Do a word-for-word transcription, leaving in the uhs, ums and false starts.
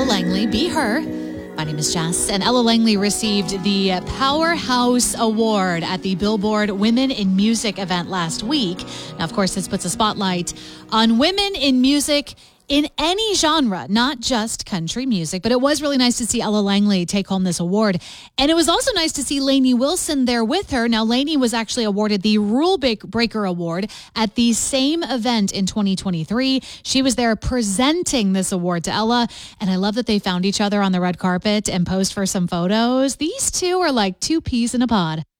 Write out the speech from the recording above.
Ella Langley, Be Her. My name is Jess, and Ella Langley received the Powerhouse Award at the Billboard Women in Music event last week. Now, of course, this puts a spotlight on women in music in any genre, not just country music. But it was really nice to see Ella Langley take home this award. And it was also nice to see Lainey Wilson there with her. Now, Lainey was actually awarded the Rule Breaker Award at the same event in twenty twenty-three. She was there presenting this award to Ella. And I love that they found each other on the red carpet and posed for some photos. These two are like two peas in a pod.